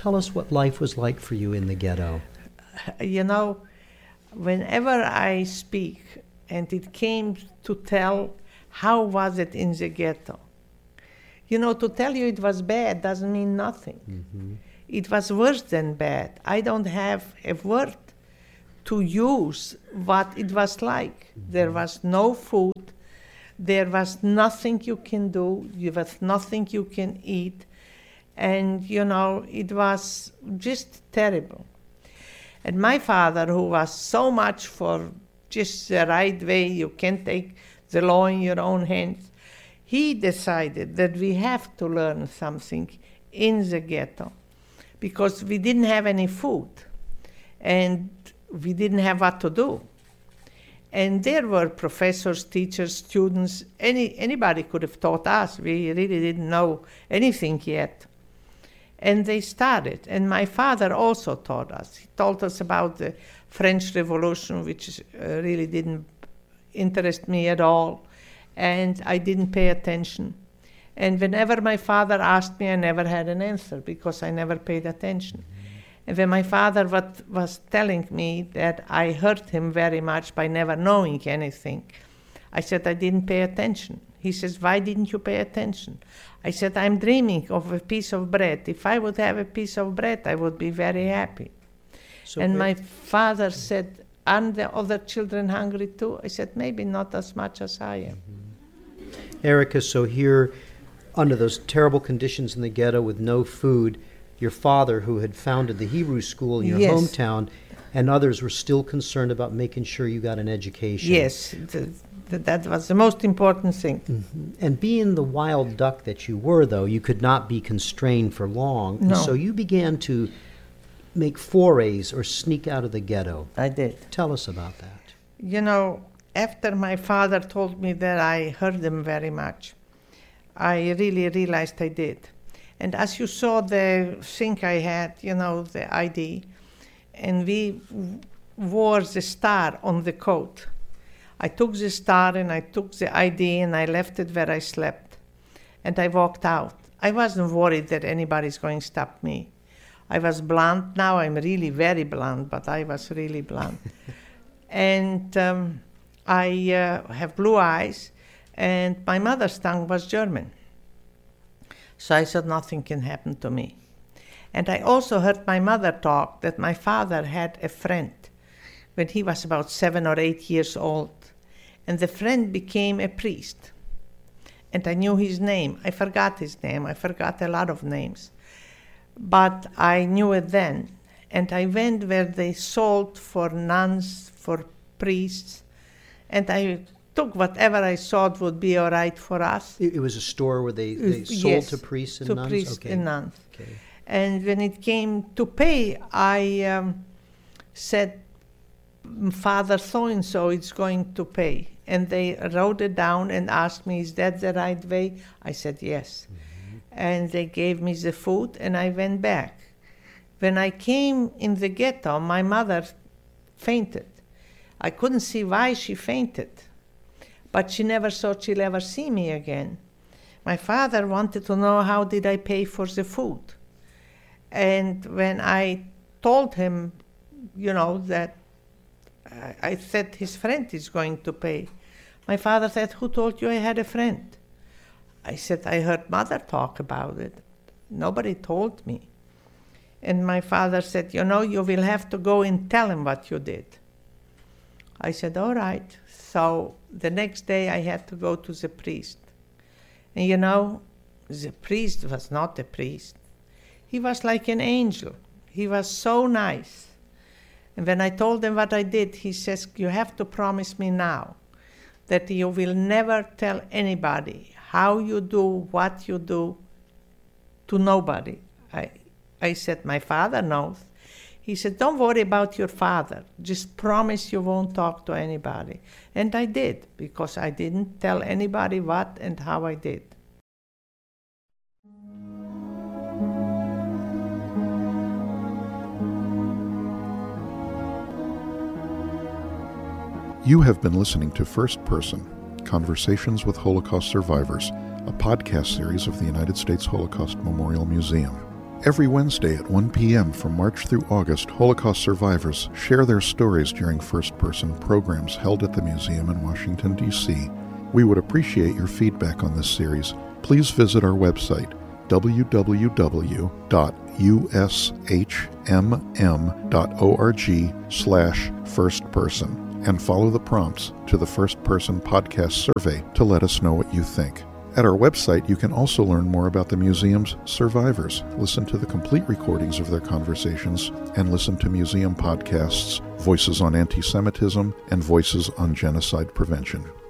tell us what life was like for you in the ghetto. You know, whenever I speak, and it came to tell how was it in the ghetto, you know, to tell you it was bad doesn't mean nothing. Mm-hmm. It was worse than bad. I don't have a word to use what it was like. Mm-hmm. There was no food. There was nothing you can do. There was nothing you can eat. And, you know, it was just terrible. And my father, who was so much for just the right way, you can't take the law in your own hands, he decided that we have to learn something in the ghetto because we didn't have any food and we didn't have what to do. And there were professors, teachers, students, anybody could have taught us. We really didn't know anything yet. And they started. And my father also taught us. He told us about the French Revolution, which really didn't interest me at all. And I didn't pay attention. And whenever my father asked me, I never had an answer because I never paid attention. Mm-hmm. And when my father was telling me that I hurt him very much by never knowing anything, I said I didn't pay attention. He says, why didn't you pay attention? I said, I'm dreaming of a piece of bread. If I would have a piece of bread, I would be very happy. And my father said, aren't the other children hungry too? I said, maybe not as much as I am. Mm-hmm. Erica, so here, under those terrible conditions in the ghetto with no food, your father, who had founded the Hebrew school in your yes. hometown, and others were still concerned about making sure you got an education. Yes, that was the most important thing. Mm-hmm. And being the wild duck that you were, though, you could not be constrained for long. No. So you began to make forays or sneak out of the ghetto. I did. Tell us about that. You know, after my father told me that I hurt him very much, I really realized I did. And as you saw the thing I had, you know, the ID, and we wore the star on the coat. I took the star and I took the ID and I left it where I slept. And I walked out. I wasn't worried that anybody's going to stop me. I was blunt. Now I'm really very blunt, but I was really blunt. And I have blue eyes, and my mother's tongue was German. So I said nothing can happen to me. And I also heard my mother talk that my father had a friend when he was about 7 or 8 years old. And the friend became a priest. And I knew his name. I forgot his name. I forgot a lot of names. But I knew it then. And I went where they sold for nuns, for priests. And I took whatever I thought would be all right for us. It was a store where they sold yes, to priests and to nuns? Priests okay. and nuns. Okay. And when it came to pay, I said, Father so-and-so is going to pay. And they wrote it down and asked me, is that the right way? I said, yes. Mm-hmm. And they gave me the food, and I went back. When I came in the ghetto, my mother fainted. I couldn't see why she fainted, but she never thought she'll ever see me again. My father wanted to know how did I pay for the food. And when I told him, you know, that I said his friend is going to pay, my father said, who told you I had a friend? I said, I heard mother talk about it. Nobody told me. And my father said, you know, you will have to go and tell him what you did. I said, all right. So the next day I had to go to the priest. And you know, the priest was not a priest. He was like an angel. He was so nice. And when I told him what I did, he says, you have to promise me now that you will never tell anybody how you do, what you do, to nobody. I said, my father knows. He said, don't worry about your father. Just promise you won't talk to anybody. And I did, because I didn't tell anybody what and how I did. You have been listening to First Person, Conversations with Holocaust Survivors, a podcast series of the United States Holocaust Memorial Museum. Every Wednesday at 1 p.m. from March through August, Holocaust survivors share their stories during first-person programs held at the museum in Washington, D.C. We would appreciate your feedback on this series. Please visit our website, www.ushmm.org/firstperson, and follow the prompts to the First Person Podcast survey to let us know what you think. At our website, you can also learn more about the museum's survivors, listen to the complete recordings of their conversations, and listen to museum podcasts, Voices on Anti-Semitism and Voices on Genocide Prevention.